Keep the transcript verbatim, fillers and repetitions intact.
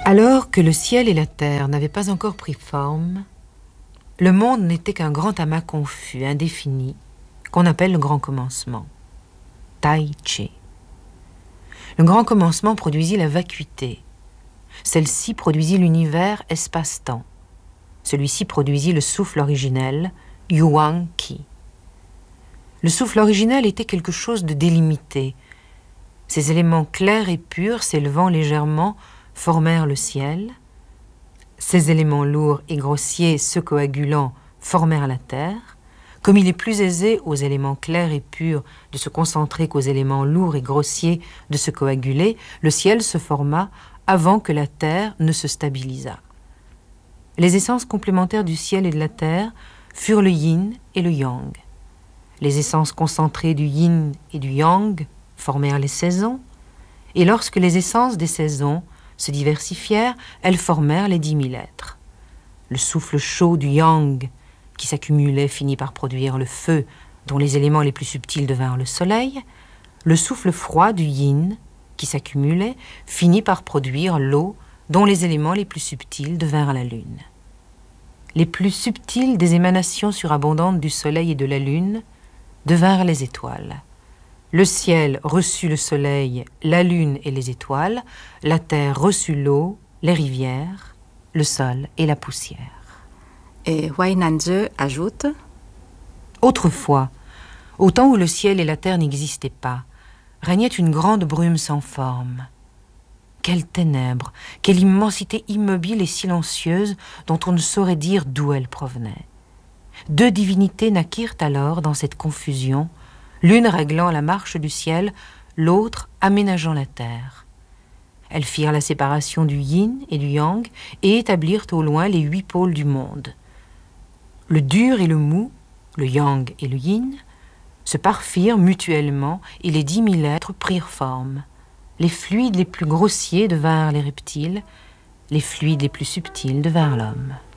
Alors que le ciel et la terre n'avaient pas encore pris forme, le monde n'était qu'un grand amas confus, indéfini, qu'on appelle le grand commencement, Tai Chi. Le grand commencement produisit la vacuité. Celle-ci produisit l'univers espace-temps. Celui-ci produisit le souffle originel, Yuan Qi. Le souffle originel était quelque chose de délimité. Ces éléments clairs et purs s'élevant légèrement formèrent le ciel. Ces éléments lourds et grossiers se coagulant formèrent la terre. Comme il est plus aisé aux éléments clairs et purs de se concentrer qu'aux éléments lourds et grossiers de se coaguler, le ciel se forma avant que la terre ne se stabilisât. Les essences complémentaires du ciel et de la terre furent le yin et le yang. Les essences concentrées du yin et du yang formèrent les saisons, et lorsque les essences des saisons se diversifièrent, elles formèrent les dix mille êtres. Le souffle chaud du yang qui s'accumulait finit par produire le feu dont les éléments les plus subtils devinrent le soleil. Le souffle froid du yin qui s'accumulait finit par produire l'eau dont les éléments les plus subtils devinrent la lune. Les plus subtiles des émanations surabondantes du soleil et de la lune devinrent les étoiles. Le ciel reçut le soleil, la lune et les étoiles, la terre reçut l'eau, les rivières, le sol et la poussière. Et Huainanzi ajoute: Autrefois, au temps où le ciel et la terre n'existaient pas, régnait une grande brume sans forme. Quelle ténèbres, quelle immensité immobile et silencieuse dont on ne saurait dire d'où elle provenait. Deux divinités naquirent alors dans cette confusion, l'une réglant la marche du ciel, l'autre aménageant la terre. Elles firent la séparation du yin et du yang et établirent au loin les huit pôles du monde. Le dur et le mou, le yang et le yin, se parfirent mutuellement et les dix mille êtres prirent forme. Les fluides les plus grossiers devinrent les reptiles, les fluides les plus subtils devinrent l'homme.